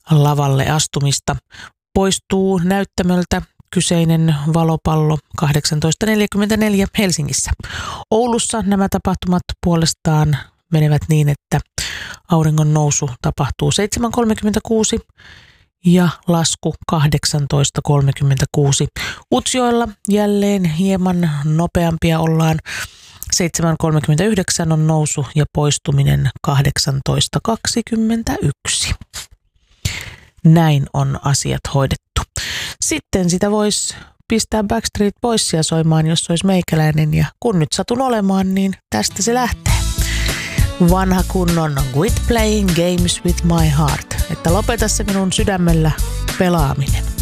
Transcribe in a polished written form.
lavalle astumista. Poistuu näyttämöltä kyseinen valopallo 18.44 Helsingissä. Oulussa nämä tapahtumat puolestaan menevät niin, että auringon nousu tapahtuu 7.36 ja lasku 18.36. Utsjoella jälleen hieman nopeampia ollaan. 7.39 on nousu ja poistuminen 18.21. Näin on asiat hoidettu. Sitten sitä voisi pistää Backstreet Boysia soimaan, jos olisi meikäläinen, ja kun nyt satun olemaan, niin tästä se lähtee. Vanha kunnon Quit Playing Games With My Heart, että lopeta se minun sydämellä pelaaminen.